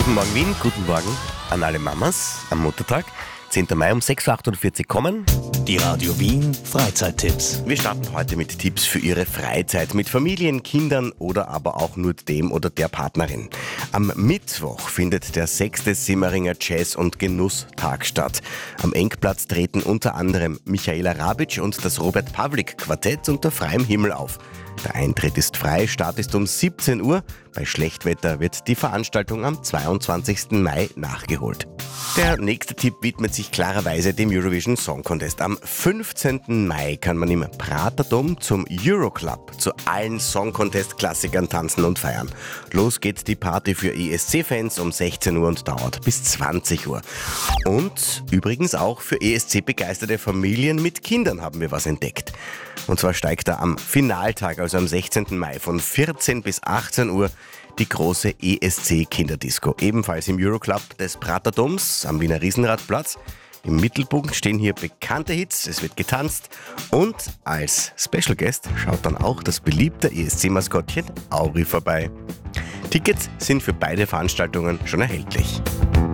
Guten Morgen Wien, guten Morgen an alle Mamas am Muttertag. 10. Mai um 6.48 Uhr kommen. Die Radio Wien Freizeittipps. Wir starten heute mit Tipps für Ihre Freizeit mit Familien, Kindern oder aber auch nur dem oder der Partnerin. Am Mittwoch findet der 6. Simmeringer Jazz- und Genusstag statt. Am Engplatz treten unter anderem Michaela Rabitsch und das Robert Pawlik Quartett unter freiem Himmel auf. Der Eintritt ist frei, Start ist um 17 Uhr. Bei Schlechtwetter wird die Veranstaltung am 22. Mai nachgeholt. Der nächste Tipp widmet sich klarerweise dem Eurovision Song Contest. Am 15. Mai kann man im Praterdom zum Euroclub zu allen Song Contest-Klassikern tanzen und feiern. Los geht die Party für ESC-Fans um 16 Uhr und dauert bis 20 Uhr. Und übrigens auch für ESC-begeisterte Familien mit Kindern haben wir was entdeckt. Und zwar steigt da am Finaltag, also am 16. Mai von 14 bis 18 Uhr, die große ESC-Kinderdisco. Ebenfalls im Euroclub des Praterdoms am Wiener Riesenradplatz. Im Mittelpunkt stehen hier bekannte Hits, es wird getanzt und als Special Guest schaut dann auch das beliebte ESC-Maskottchen Auri vorbei. Tickets sind für beide Veranstaltungen schon erhältlich.